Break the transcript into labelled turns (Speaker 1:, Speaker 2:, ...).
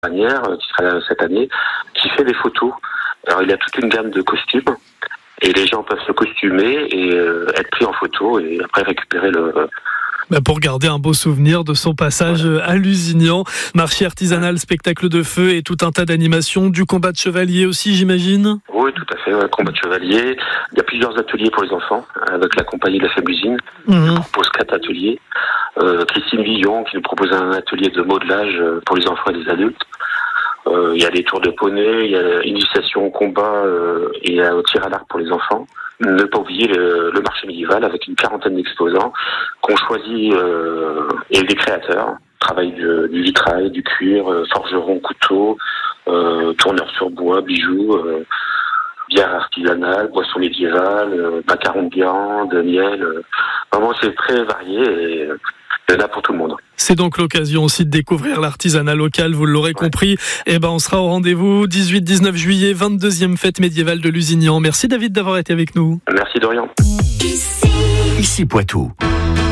Speaker 1: dernière, qui sera là cette année, qui fait des photos. Alors il y a toute une gamme de costumes et les gens peuvent se costumer et être pris en photo et après récupérer
Speaker 2: pour garder un beau souvenir de son passage à Lusignan. Marché artisanal, spectacle de feu et tout un tas d'animations, du combat de chevalier aussi, j'imagine.
Speaker 1: Oui, tout à fait, combat de chevalier. Il y a plusieurs ateliers pour les enfants avec la compagnie de la Faible Usine qui propose 4 ateliers. Christine Villon qui nous propose un atelier de modelage pour les enfants et les adultes. Il y a des tours de poney, il y a l'initiation au combat et au tir à l'arc pour les enfants. Ne pas oublier le marché médiéval avec une 40aine d'exposants qu'on choisit et des créateurs. Travail du vitrail, du cuir, forgeron, couteau, tourneur sur bois, bijoux, bière artisanale, boisson médiévale, macarons de viande, miel. Vraiment, c'est très varié et il y en a pour tout le monde.
Speaker 2: C'est donc l'occasion aussi de découvrir l'artisanat local, vous l'aurez compris. On sera au rendez-vous 18-19 juillet, 22e fête médiévale de Lusignan. Merci David d'avoir été avec nous.
Speaker 1: Merci Dorian.
Speaker 3: Ici Poitou.